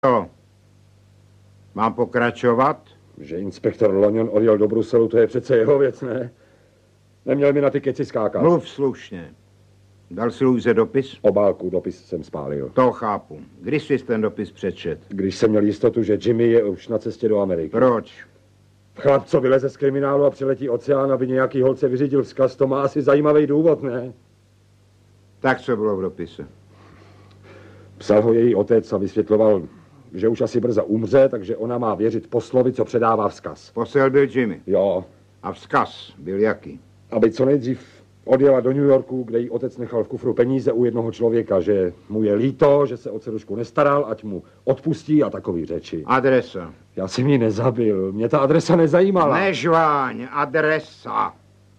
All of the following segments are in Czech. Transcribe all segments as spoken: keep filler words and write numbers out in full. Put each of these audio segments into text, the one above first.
Co? Mám pokračovat? Že inspektor Lonion odjel do Bruselu, to je přece jeho věc, ne? Neměl mi na ty keci skákat. Mluv slušně. Dal si Luise dopis? Obálku, dopis jsem spálil. To chápu. Když jsi ten dopis přečet? Když jsem měl jistotu, že Jimmy je už na cestě do Ameriky. Proč? Chlap, co vyleze z kriminálu a přiletí oceán, aby nějaký holce vyřídil vzkaz, to má asi zajímavý důvod, ne? Tak co bylo v dopise? Psal ho její otec a vysvětloval, že už asi brzo umře, takže ona má věřit poslovi, co předává vzkaz. Posel byl Jimmy. Jo. A vzkaz byl jaký? Aby co nejdřív odjela do New Yorku, kde jí otec nechal v kufru peníze u jednoho člověka, že mu je líto, že se o dcerušku nestaral, ať mu odpustí a takový řeči. Adresa. Já jsem ji nezabil, mě ta adresa nezajímala. Nežváň, adresa.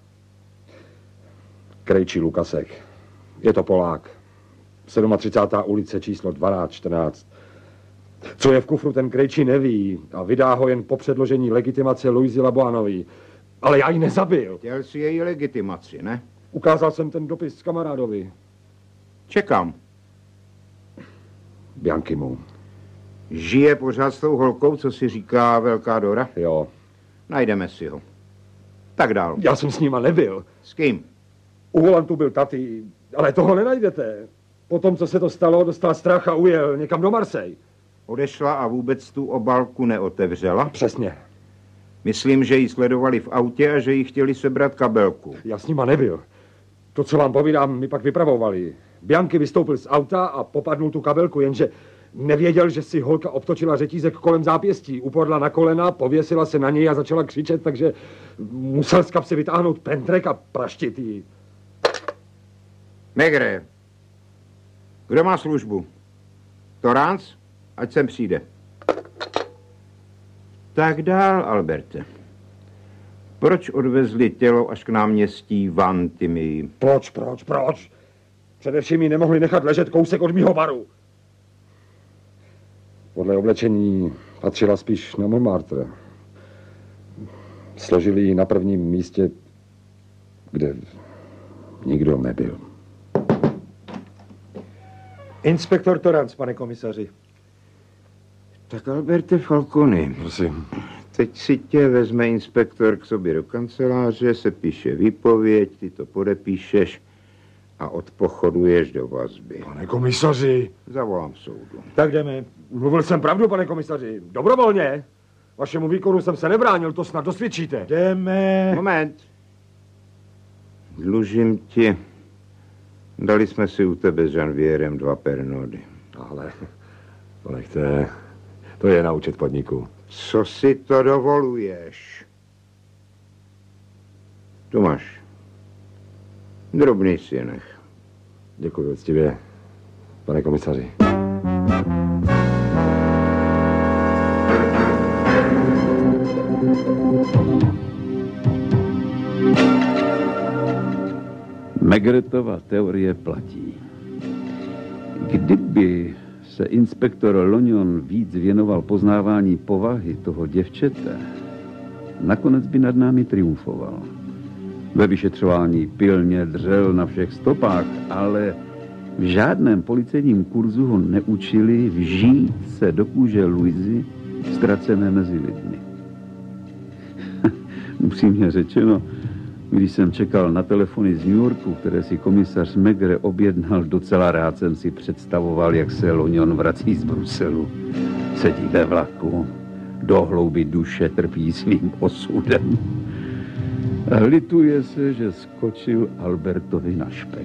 Krejčí Lukasek. Je to Polák. třicátá sedmá ulice číslo dvanáct čtrnáct. Co je v kufru, ten Krejčí neví a vydá ho jen po předložení legitimace Luisy Laboanové. Ale já ji nezabil. Chtěl si její legitimaci, ne? Ukázal jsem ten dopis kamarádovi. Čekám. Bianchimu. Žije pořád s tou holkou, co si říká Velká Dora? Jo. Najdeme si ho. Tak dál. Já jsem s nima nebyl. S kým? U volantu byl taty, ale toho nenajdete. Potom, co se to stalo, dostal strach a ujel někam do Marseille. Odešla a vůbec tu obálku neotevřela? Přesně. Myslím, že ji sledovali v autě a že jí chtěli sebrat kabelku. Já s nima nebyl. To, co vám povídám, mi pak vypravovali. Bianchi vystoupil z auta a popadnul tu kabelku, jenže nevěděl, že si holka obtočila řetízek kolem zápěstí. Upadla na kolena, pověsila se na něj a začala křičet, takže musel z kapsy vytáhnout pentrek a praštit jí. Megre, kdo má službu? Torrance? Ať sem přijde. Tak dál, Alberte. Proč odvezli tělo až k náměstí Vantimii? Proč, proč, proč? Především ji nemohli nechat ležet kousek od mýho baru. Podle oblečení patřila spíš na Montmartre. Složili ji na prvním místě, kde nikdo nebyl. Inspektor Torrance, pane komisaři. Tak Alberte Falconi. Prosím. Teď si tě vezme inspektor k sobě do kanceláře, se píše výpověď, ty to podepíšeš a odpochoduješ do vazby. Pane komisaři. Zavolám soudu. Tak jdeme. Mluvil jsem pravdu, pane komisaři. Dobrovolně. Vašemu výkonu jsem se nebránil, to snad dosvědčíte. Jdeme. Moment. Dlužím ti. Dali jsme si u tebe s Janvierem dva pernody. Ale to nechte. To je na účet podniku. Co si to dovoluješ? Tu máš. Drobný si je nech. Děkuji úctivě, pane komisaři. Megretova teorie platí. Kdyby se inspektor Lonion víc věnoval poznávání povahy toho děvčete, nakonec by nad námi triumfoval. Ve vyšetřování pilně dřel na všech stopách, ale v žádném policejním kurzu ho neučili vžít se do kůže Luisy ztracené mezi lidmi. Upřímně řečeno, když jsem čekal na telefony z New Yorku, které si komisař Megre objednal, docela rád jsem si představoval, jak se Lonion vrací z Bruselu. Sedí ve vlaku, do hlouby duše trpí svým osudem. A lituje se, že skočil Albertovi na špek.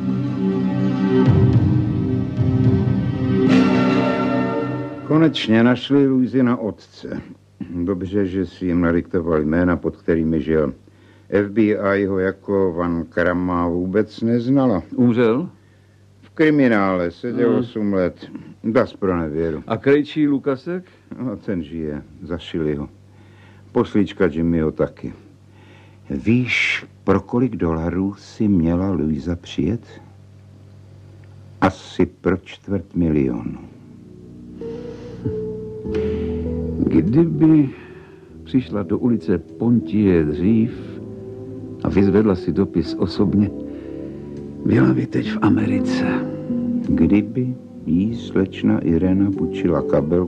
Konečně našli Luisi na otce. Dobře, že si jim nadiktoval jména, pod kterými žil. F B I ho jako Van Krama vůbec neznala. Umřel? V kriminále seděl Hmm. osm let. Das pro nevěru. A Krejčí Lukasek? No, ten žije. Zašili ho. Poslíčka Jimmyho taky. Víš, pro kolik dolarů si měla Luisa přijet? Asi pro čtvrt milionu. Kdyby přišla do ulice Pontie dřív a vyzvedla si dopis osobně, byla by teď v Americe. Kdyby? Jí slečna Irena půjčila kabelku